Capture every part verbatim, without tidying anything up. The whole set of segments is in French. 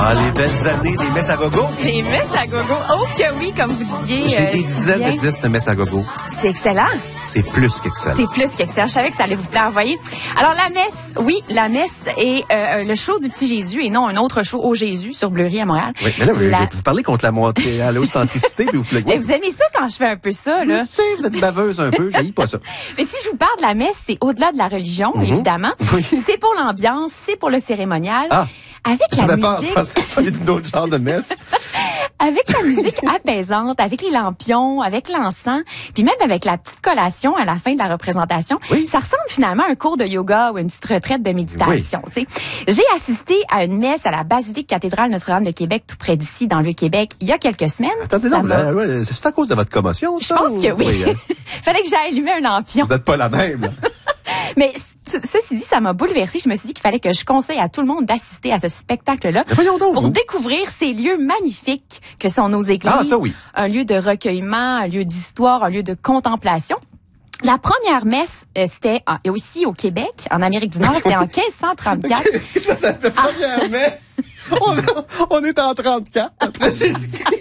Ah, les belles années des messes à gogo. Les messes à gogo. Oh que oui, comme vous disiez. J'ai euh, des si dizaines bien. de disques de messes à gogo. C'est excellent. C'est plus qu'excellent. C'est plus qu'excellent. Je savais que ça allait vous plaire, voyez. Alors, la messe, oui, la messe est euh, le show du petit Jésus et non un autre show au Jésus sur Bleury à Montréal. Oui, mais là, vous, La... vous parlez contre la montée à l'aucentricité, puis vous plaguez. Et vous aimez ça quand je fais un peu ça, là? Je sais, vous êtes baveuse un peu, j'haïs pas ça. Mais si je vous parle de la messe, c'est au-delà de la religion, Mm-hmm. évidemment. Oui. C'est pour l'ambiance, c'est pour le cérémonial. Ah. Avec la J'avais peur musique. de penser parler d'une autre genre de messe. Avec la musique apaisante, avec les lampions, avec l'encens, puis même avec la petite collation à la fin de la représentation, Oui. ça ressemble finalement à un cours de yoga ou une petite retraite de méditation. Tu sais. J'ai assisté à une messe à la basilique cathédrale Notre-Dame de Québec, tout près d'ici, dans le Vieux-Québec, il y a quelques semaines. Attendez, Ça non, m'a- là, ouais, c'est à cause de votre commotion, Je ça? pense que ou- oui. hein? Fallait que j'aille allumer un lampion. Vous êtes pas la même, là. Mais ce- ceci dit, ça m'a bouleversée. Je me suis dit qu'il fallait que je conseille à tout le monde d'assister à ce spectacle-là Mais voyons donc, pour vous. découvrir ces lieux magnifiques que sont nos églises. Ah, ça oui. Un lieu de recueillement, un lieu d'histoire, un lieu de contemplation. La première messe, euh, c'était en- et aussi au Québec, en Amérique du Nord, c'était en quinze cent trente-quatre. Qu'est-ce que je fais la première messe? On, on est en trente-quatre, après Jésus-Christ.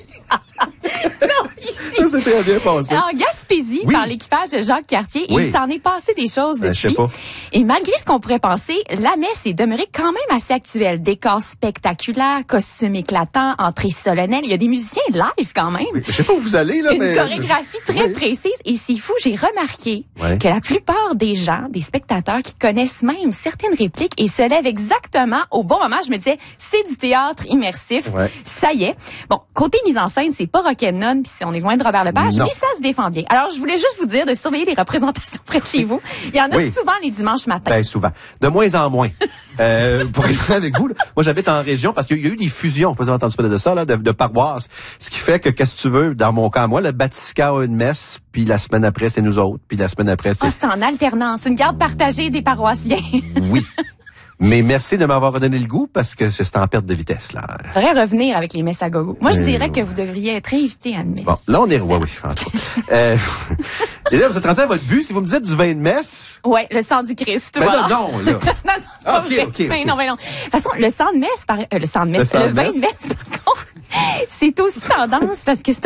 Non, ici. Ça, c'est très bien passé. En Gaspésie, Oui. par l'équipage de Jacques Cartier, et Oui. il s'en est passé des choses Ben, je sais depuis. pas. Et malgré ce qu'on pourrait penser, la messe est demeurée quand même assez actuelle. Décors spectaculaires, costumes éclatants, entrées solennelles. Il y a des musiciens live quand même. Oui, je sais pas où vous allez, là, Une mais... chorégraphie très Oui. précise. Et c'est fou, j'ai remarqué Ouais. que la plupart des gens, des spectateurs qui connaissent même certaines répliques et se lèvent exactement au bon moment, je me disais, c'est du théâtre immersif. Ouais. Ça y est. Bon, côté mise en scène, c'est pas rock'n'none, puis on est loin de Robert Lepage, Non. mais ça se défend bien. Alors, je voulais juste vous dire de surveiller les représentations près de chez vous. Il y en a Oui. souvent les dimanches matins. Ben, souvent. De moins en moins. euh, pour être franc avec vous, là, moi, j'habite en région parce qu'il y a eu des fusions, vous avez entendu parler de ça, là, de, de paroisses. Ce qui fait que, qu'est-ce que tu veux, dans mon cas, moi, le Batisca a une messe, puis la semaine après, c'est nous autres, puis la semaine après, c'est... Ah, c'est en alternance, une garde partagée des paroissiens. Oui. Mais merci de m'avoir redonné le goût parce que c'est en perte de vitesse, là. Faudrait revenir avec les messes à gogo. Moi, je Mais dirais ouais. que vous devriez être invité à une messe. Bon, là, on est... Oui, oui, entre autres. euh, et là, vous êtes rendu à votre but. Si vous me dites du vin de messe... Ouais, le sang du Christ. Ben voilà. là, non, là. non, non, c'est Ah, pas ok, vrai. ok, Ben ok. non, ben non. De toute façon, le sang de messe, par, euh, le sang de messe, Le sang le de vin messe. de messe, par contre, c'est aussi tendance parce que c'est